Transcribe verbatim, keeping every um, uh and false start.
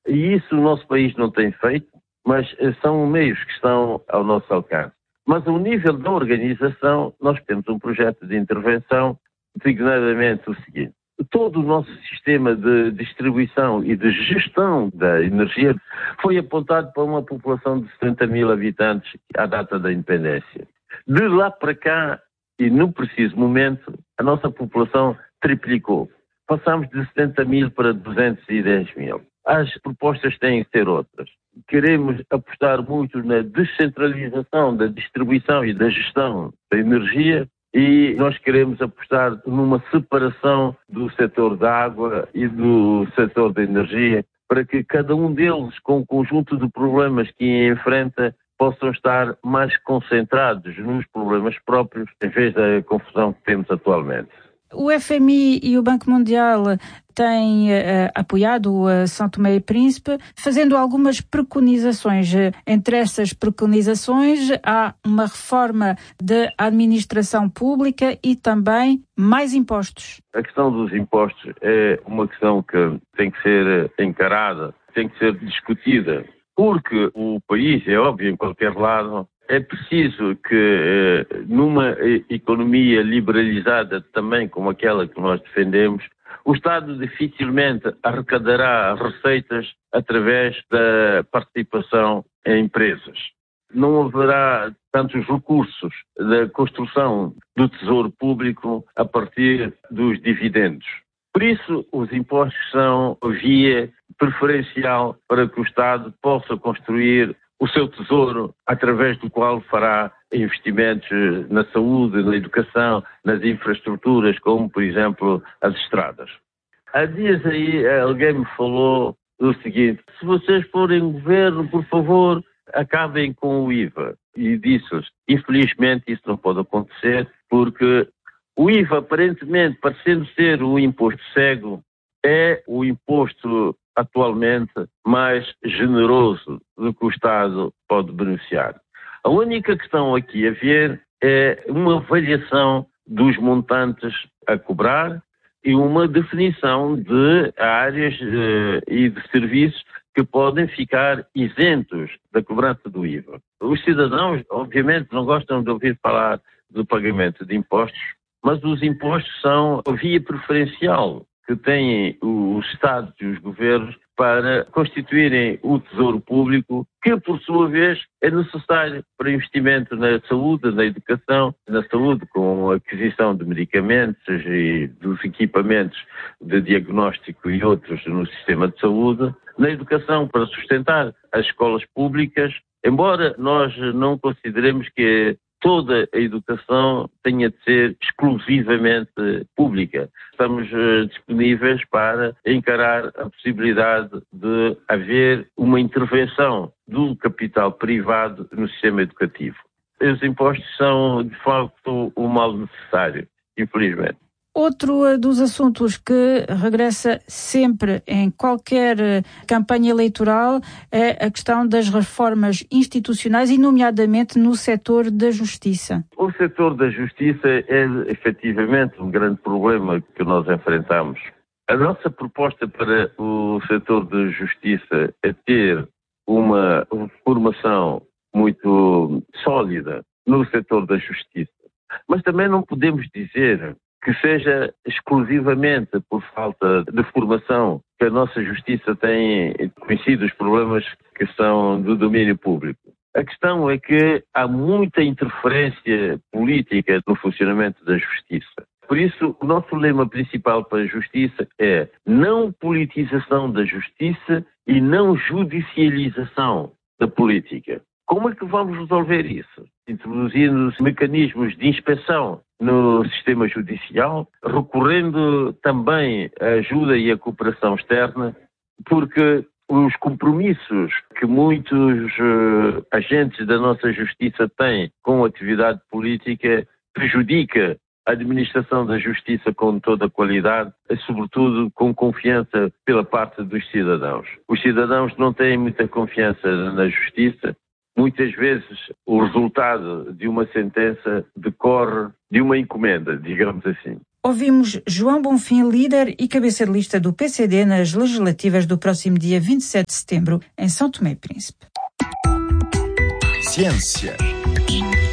E isso o nosso país não tem feito, mas são meios que estão ao nosso alcance. Mas ao nível da organização, nós temos um projeto de intervenção, designadamente o seguinte: todo o nosso sistema de distribuição e de gestão da energia foi apontado para uma população de setenta mil habitantes à data da independência. De lá para cá, e no preciso momento, a nossa população triplicou. Passamos de setenta mil para duzentos e dez mil. As propostas têm que ser outras. Queremos apostar muito na descentralização da distribuição e da gestão da energia e nós queremos apostar numa separação do setor da água e do setor da energia para que cada um deles, com o conjunto de problemas que enfrenta, possam estar mais concentrados nos problemas próprios em vez da confusão que temos atualmente. O F M I e o Banco Mundial têm uh, apoiado uh, São Tomé e Príncipe, fazendo algumas preconizações. Entre essas preconizações há uma reforma da administração pública e também mais impostos. A questão dos impostos é uma questão que tem que ser encarada, tem que ser discutida, porque o país, é óbvio, em qualquer lado, é preciso que, numa economia liberalizada também como aquela que nós defendemos, o Estado dificilmente arrecadará receitas através da participação em empresas. Não haverá tantos recursos da construção do tesouro público a partir dos dividendos. Por isso, os impostos são a via preferencial para que o Estado possa construir o seu tesouro, através do qual fará investimentos na saúde, na educação, nas infraestruturas, como, por exemplo, as estradas. Há dias aí alguém me falou do seguinte: se vocês forem governo, por favor, acabem com o I V A. E disse-lhes, infelizmente isso não pode acontecer, porque o I V A, aparentemente, parecendo ser o imposto cego, é o imposto atualmente mais generoso do que o Estado pode beneficiar. A única questão aqui a ver é uma avaliação dos montantes a cobrar e uma definição de áreas eh, e de serviços que podem ficar isentos da cobrança do I V A. Os cidadãos, obviamente, não gostam de ouvir falar do pagamento de impostos, mas os impostos são a via preferencial que têm os Estados e os governos para constituírem o tesouro público, que por sua vez é necessário para investimento na saúde, na educação, na saúde com a aquisição de medicamentos e dos equipamentos de diagnóstico e outros no sistema de saúde, na educação para sustentar as escolas públicas, embora nós não consideremos que toda a educação tenha de ser exclusivamente pública. Estamos uh, disponíveis para encarar a possibilidade de haver uma intervenção do capital privado no sistema educativo. Os impostos são, de facto, o mal necessário, infelizmente. Outro dos assuntos que regressa sempre em qualquer campanha eleitoral é a questão das reformas institucionais e, nomeadamente, no setor da justiça. O setor da justiça é, efetivamente, um grande problema que nós enfrentamos. A nossa proposta para o setor da justiça é ter uma formação muito sólida no setor da justiça. Mas também não podemos dizer que seja exclusivamente por falta de formação que a nossa justiça tem conhecido os problemas que são do domínio público. A questão é que há muita interferência política no funcionamento da justiça. Por isso, o nosso lema principal para a justiça é não politização da justiça e não judicialização da política. Como é que vamos resolver isso? Introduzindo mecanismos de inspeção no sistema judicial, recorrendo também à ajuda e à cooperação externa, porque os compromissos que muitos uh, agentes da nossa justiça têm com a atividade política prejudica a administração da justiça com toda a qualidade, e sobretudo com confiança pela parte dos cidadãos. Os cidadãos não têm muita confiança na justiça. Muitas vezes o resultado de uma sentença decorre de uma encomenda, digamos assim. Ouvimos João Bonfim, líder e cabeça de lista do P C D nas legislativas do próximo dia vinte e sete de setembro, em São Tomé e Príncipe. Ciência.